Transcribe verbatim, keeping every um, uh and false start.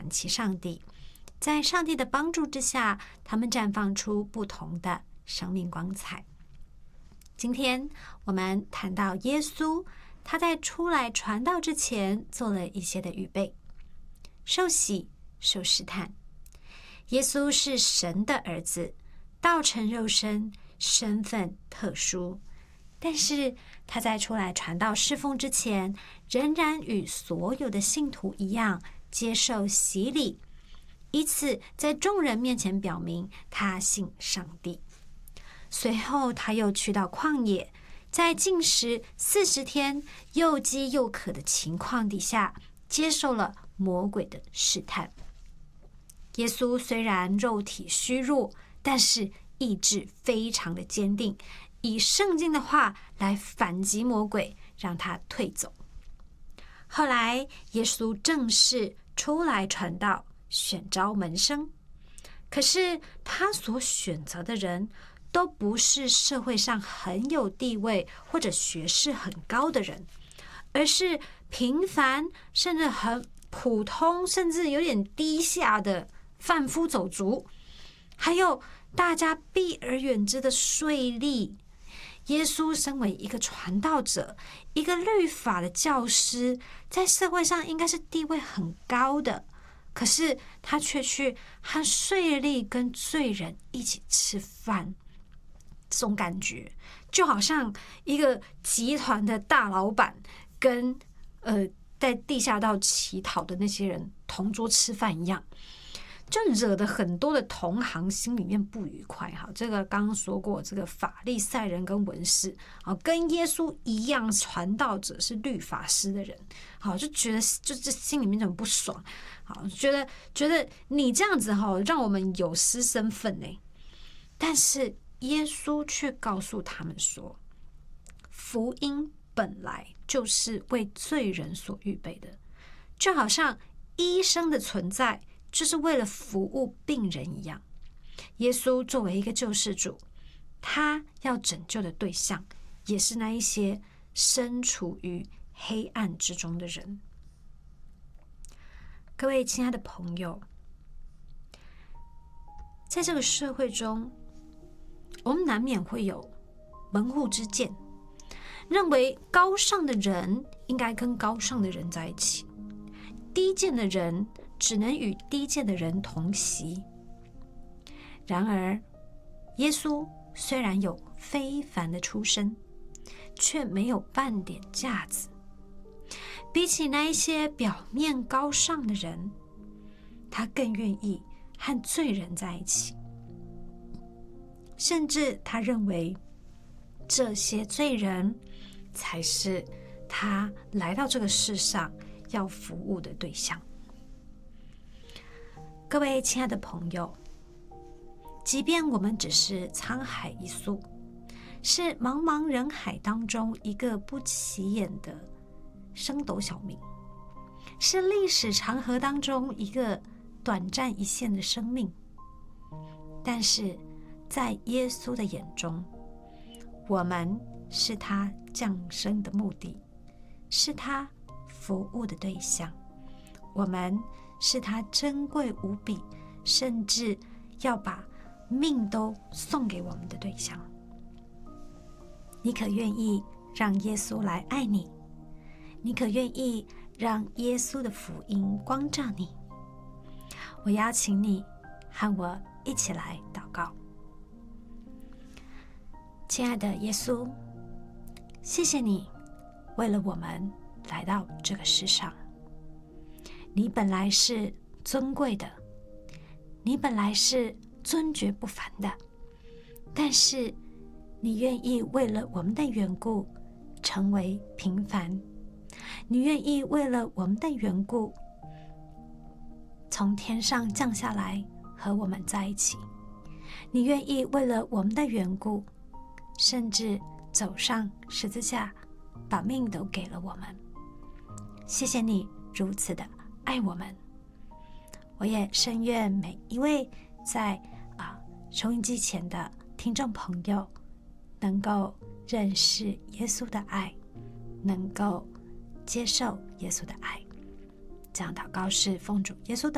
团契上帝，在上帝的帮助之下，他们绽放出不同的生命光彩。今天我们谈到耶稣，他在出来传道之前做了一些的预备，受洗、受试探。耶稣是神的儿子，道成肉身，身份特殊，但是他在出来传道侍奉之前，仍然与所有的信徒一样接受洗礼，以此在众人面前表明他信上帝。随后他又去到旷野，在禁食四十天又饥又渴的情况底下，接受了魔鬼的试探。耶稣虽然肉体虚弱，但是意志非常的坚定，以圣经的话来反击魔鬼，让他退走。后来耶稣正式出来传道，选召门生，可是他所选择的人都不是社会上很有地位或者学识很高的人，而是平凡甚至很普通甚至有点低下的贩夫走卒，还有大家避而远之的税吏。耶稣身为一个传道者，一个律法的教师，在社会上应该是地位很高的，可是他却去和税吏跟罪人一起吃饭。这种感觉就好像一个集团的大老板跟呃在地下道乞讨的那些人同桌吃饭一样，就惹得很多的同行心里面不愉快。哈，这个刚刚说过，这个法利赛人跟文士，好，跟耶稣一样传道者是律法师的人，好，就觉得就是心里面很不爽，好，觉得觉得你这样子哈，让我们有失身份呢。但是耶稣却告诉他们说，福音本来就是为罪人所预备的，就好像医生的存在就是为了服务病人一样。耶稣作为一个救世主，他要拯救的对象也是那一些身处于黑暗之中的人。各位亲爱的朋友，在这个社会中，我们难免会有门户之见，认为高尚的人应该跟高尚的人在一起，低贱的人只能与低贱的人同席。然而，耶稣虽然有非凡的出身，却没有半点架子。比起那一些表面高尚的人，他更愿意和罪人在一起。甚至他认为这些罪人才是他来到这个世上要服务的对象。各位亲爱的朋友，即便我们只是沧海一粟，是茫茫人海当中一个不起眼的升斗小民，是历史长河当中一个短暂一现的生命，但是在耶稣的眼中，我们是他降生的目的，是他服务的对象，我们是他珍贵无比，甚至要把命都送给我们的对象。你可愿意让耶稣来爱你？你可愿意让耶稣的福音光照你？我邀请你和我一起来祷告。亲爱的耶稣，谢谢你为了我们来到这个世上。你本来是尊贵的，你本来是尊爵不凡的，但是你愿意为了我们的缘故成为平凡，你愿意为了我们的缘故从天上降下来和我们在一起，你愿意为了我们的缘故甚至走上十字架，把命都给了我们。谢谢你如此的爱我们。我也深愿每一位在啊收音机前的听众朋友能够认识耶稣的爱，能够接受耶稣的爱。这样祷告是奉主耶稣的